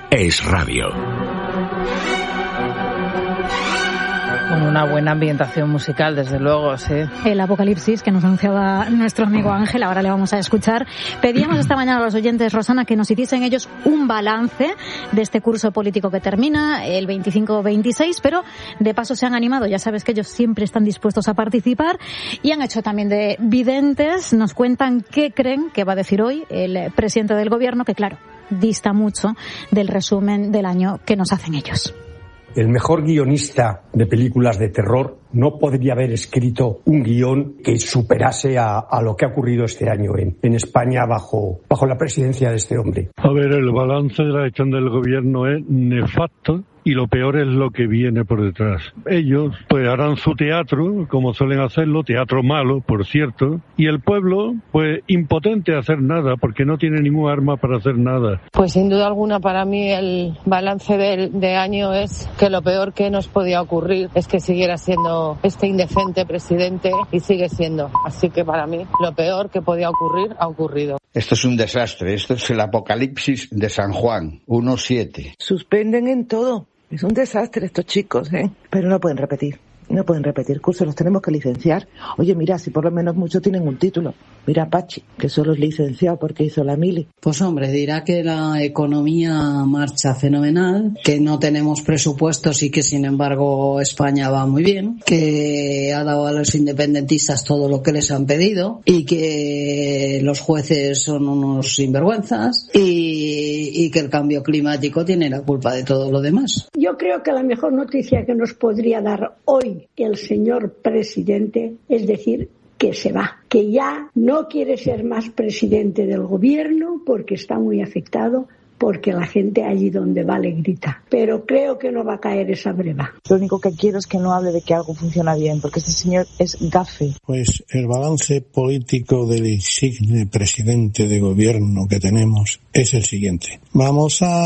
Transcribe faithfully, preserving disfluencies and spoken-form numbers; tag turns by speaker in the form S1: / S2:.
S1: Es radio.
S2: Con una buena ambientación musical, desde luego, sí.
S3: El apocalipsis que nos anunciaba nuestro amigo Ángel, ahora le vamos a escuchar. Pedíamos esta mañana a los oyentes, Rosana, que nos hiciesen ellos un balance de este curso político que termina el veinticinco veintiséis, pero de paso se han animado, ya sabes que ellos siempre están dispuestos a participar, y han hecho también de videntes, nos cuentan qué creen que va a decir hoy el presidente del gobierno, que claro, dista mucho del resumen del año que nos hacen ellos.
S4: El mejor guionista de películas de terror no podría haber escrito un guión que superase a, a lo que ha ocurrido este año en, en España bajo, bajo la presidencia de este hombre.
S5: A ver, el balance de la gestión del gobierno es nefasto. Y lo peor es lo que viene por detrás. Ellos pues harán su teatro, como suelen hacerlo, teatro malo, por cierto, y el pueblo pues impotente a hacer nada, porque no tiene ningún arma para hacer nada.
S6: Pues sin duda alguna para mí el balance del de año es que lo peor que nos podía ocurrir es que siguiera siendo este indecente presidente, y sigue siendo. Así que para mí lo peor que podía ocurrir ha ocurrido.
S7: Esto es un desastre, esto es el apocalipsis de San Juan, uno siete.
S8: Suspenden en todo. Es un desastre estos chicos, ¿eh? Pero no pueden repetir, no pueden repetir cursos, los tenemos que licenciar. Oye, mira, si por lo menos muchos tienen un título. Mira Pachi, que solo es licenciado porque hizo la mili.
S9: Pues hombre, dirá que la economía marcha fenomenal, que no tenemos presupuestos y que sin embargo España va muy bien, que ha dado a los independentistas todo lo que les han pedido y que los jueces son unos sinvergüenzas y, y que el cambio climático tiene la culpa de todo lo demás.
S10: Yo creo que la mejor noticia que nos podría dar hoy el señor presidente es decir que se va, que ya no quiere ser más presidente del gobierno porque está muy afectado, porque la gente allí donde va le grita. Pero creo que no va a caer esa breva.
S8: Lo único que quiero es que no hable de que algo funciona bien, porque este señor es gafe.
S11: Pues el balance político del insigne presidente de gobierno que tenemos es el siguiente. Vamos a